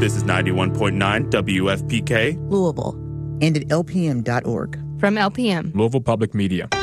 This is 91.9 WFPK, Louisville, and at lpm.org. From LPM, Louisville Public Media.